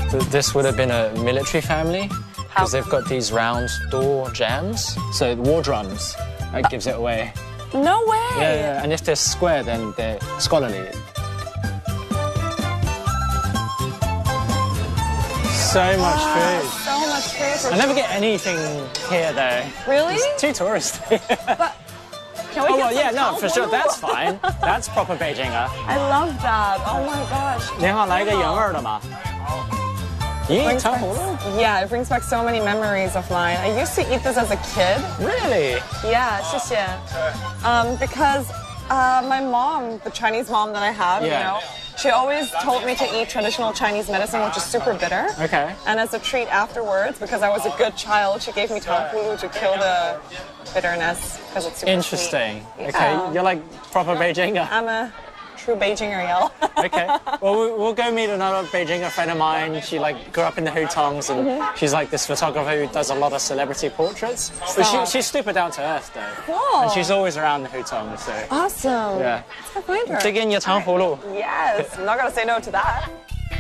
This would have been a military family because they've got these round door jams. So war drums, that gives it away. No way! Yeah, and if they're square, then they're scholarly. So much food. So much food. I never get anything here though. Really? It's too touristy. But can we Oh get well, yeah, some no, for sure, tangolo? that's fine. That's proper Beijing. I love that. Oh my gosh. 你好，来一个原味的吗？咦， Brings 糖 back- 葫芦 Yeah, it brings back so many memories of mine. I used to eat this as a kid. Really? Yeah, 谢谢. Because my mom, the Chinese mom that I have, you Yeah. know, she always told me to eat traditional Chinese medicine, which is super bitter. Okay. And as a treat afterwards, because I was a good child, she gave me tangulu to kill the bitterness because it's super Interesting. sweet. Okay, Yeah. you're like proper Beijinger. I'm a true Beijinger, y'all. Okay. Well, we'll go meet another Beijinger friend of mine. She like grew up in the Hutongs, and she's like this photographer who does a lot of celebrity portraits. But she's super down to earth though. Cool. And she's always around the Hutongs, so. Awesome. Yeah. Let's go find her. Dig in your 糖葫芦. Yes, I'm not going to say no to that.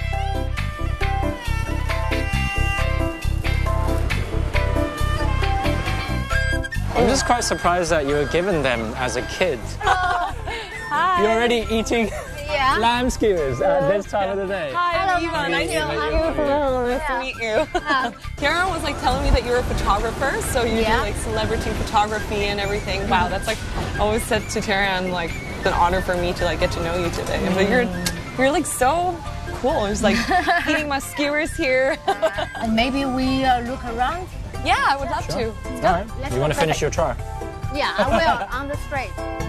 I'm just quite surprised that you were given them as a kid. Hi. You're already eating Yeah. lamb skewers at this time of the day. Hi, I'm Hello, Eva. Nice to how meet are you. you? Nice to meet you. Karen was like telling me that you're a photographer, so you Yeah. do like celebrity photography and everything. Wow, that's like I always said to Taryn, like it's an honor for me to like get to know you today. But you're like so cool. Just like eating my skewers here. And maybe we look around. Yeah, I would love to. All right. Let's You want go to finish your try? Yeah, I will on the street.